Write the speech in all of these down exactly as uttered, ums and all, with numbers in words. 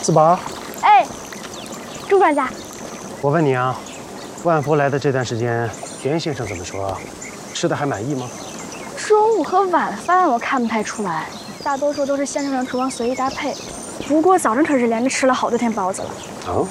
四宝， 哎，朱管家， 我问你啊，万福来的这段时间，田先生怎么说？吃的还满意吗？ 中午和晚饭我看不太出来，大多数都是先生让厨房随意搭配。不过早上可是连着吃了好多天包子了。 啊？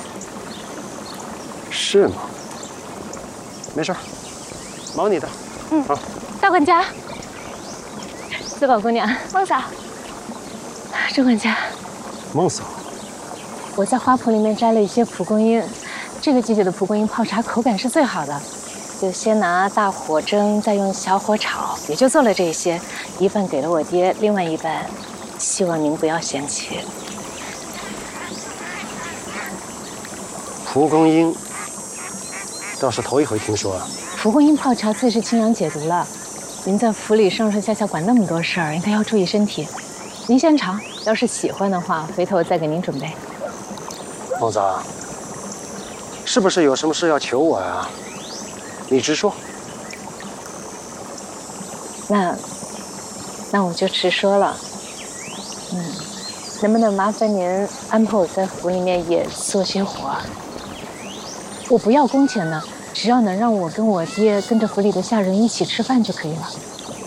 是吗？没事，忙你的。 嗯。 好。 大管家，四宝姑娘， 孟嫂， 朱管家， 孟嫂。 我在花圃里面摘了一些蒲公英，这个季节的蒲公英泡茶口感是最好的。就先拿大火蒸，再用小火炒，也就做了这些，一半给了我爹，另外一半希望您不要嫌弃。 蒲公英倒是头一回听说啊。 蒲公英泡茶最是清凉解毒了。您在府里上上下下管那么多事儿，应该要注意身体。您先尝，要是喜欢的话，回头再给您准备。 孟嫂，是不是有什么事要求我呀？你直说。 那，那我就直说了。嗯，能不能麻烦您安排我在府里面也做些活？我不要工钱的，只要能让我跟我爹跟着府里的下人一起吃饭就可以了。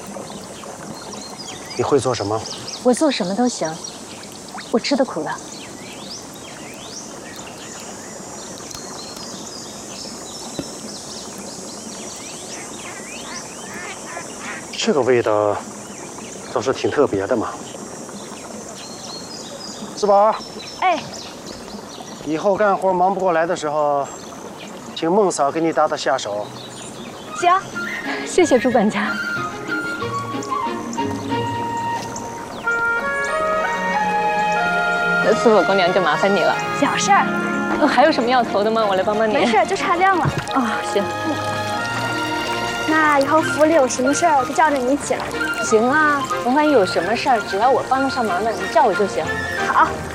你会做什么？ 我做什么都行，我吃得苦的。 这个味道倒是挺特别的嘛。四宝， 哎， 以后干活忙不过来的时候，请孟嫂给你打打下手。 行， 谢谢朱管家。那四宝姑娘就麻烦你了。 小事儿。 哦，还有什么要投的吗？我来帮帮你。 没事，就差亮了。 啊、哦，行。 嗯。那以后府里有什么事儿，我就叫着你一起来。 行啊，甭管有什么事儿，只要我帮得上忙的，你叫我就行。 好。